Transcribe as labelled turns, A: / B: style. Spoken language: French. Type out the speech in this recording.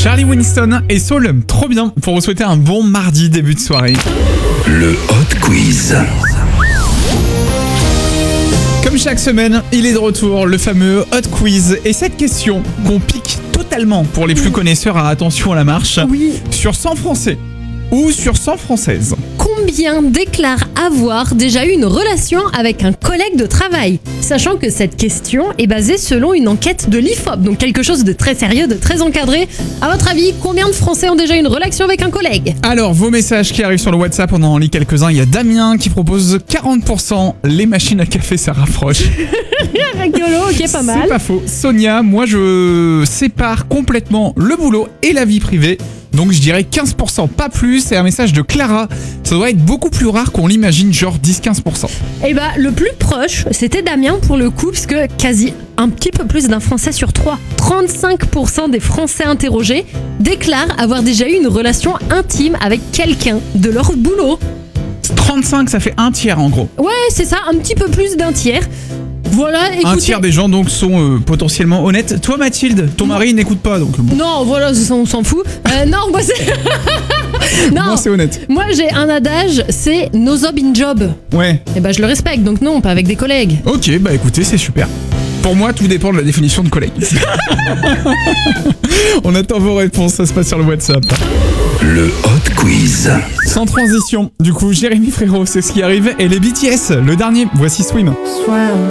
A: Charlie Winston et Soul, trop bien pour vous souhaiter un bon mardi début de soirée.
B: Le Hot Quiz.
A: Comme chaque semaine, il est de retour, le fameux Hot Quiz. Et cette question qu'on pique totalement pour les plus connaisseurs à Attention à la marche,
C: Oui.
A: sur 100 Français ou sur 100 Françaises.
C: Combien déclarent avoir déjà eu une relation avec un collègue de travail? Sachant que cette question est basée selon une enquête de l'IFOP, donc quelque chose de très sérieux, de très encadré. À votre avis, combien de Français ont déjà eu une relation avec un collègue?
A: Alors, vos messages qui arrivent sur le WhatsApp, on en lit quelques-uns. Il y a Damien qui propose 40%. Les machines à café, ça rapproche.
C: Rigolo, ok, pas mal.
A: C'est pas faux. Sonia, moi je sépare complètement le boulot et la vie privée. Donc je dirais 15%, pas plus. Et un message de Clara, ça doit être beaucoup plus rare qu'on l'imagine, genre 10-15%.
C: Eh bah, le plus proche, c'était Damien pour le coup, puisque quasi un petit peu plus d'un Français sur 3. 35% des Français interrogés déclarent avoir déjà eu une relation intime avec quelqu'un de leur boulot.
A: 35, ça fait un tiers en gros.
C: Ouais, c'est ça, un petit peu plus d'un tiers. Voilà, écoutez...
A: Un tiers des gens donc sont potentiellement honnêtes. Toi Mathilde, ton mari n'écoute pas donc bon.
C: Non, voilà, ça, on s'en fout. Non, moi c'est... non,
A: Moi c'est honnête.
C: moi j'ai un adage, c'est no job in job.
A: Ouais.
C: Et bah je le respecte, donc non, pas avec des collègues.
A: Ok, bah écoutez, c'est super. Pour moi, tout dépend de la définition de collègue. On attend vos réponses, ça se passe sur le WhatsApp.
B: Le Hot Quiz.
A: Sans transition, du coup, Jérémy Frérot, c'est ce qui arrive. Et les BTS, le dernier, voici Swim.
D: Swim.